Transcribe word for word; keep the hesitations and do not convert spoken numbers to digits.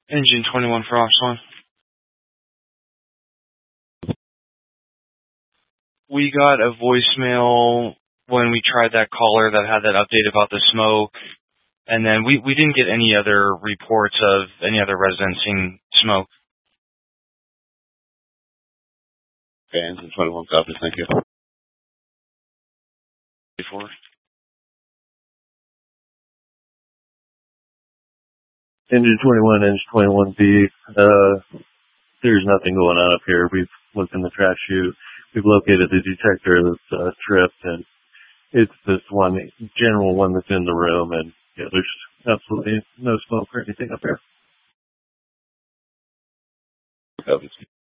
Engine twenty-one for Oxford. We got a voicemail when we tried that caller that had that update about the smoke, and then we, we didn't get any other reports of any other residents seeing smoke. Okay, Engine twenty-one copies, thank you. Before. Engine twenty-one, Engine twenty-one B, uh, there's nothing going on up here. We've looked in the trash chute. We've located the detector that's uh, tripped, and it's this one, general one that's in the room, and yeah, there's absolutely no smoke or anything up here. Copies.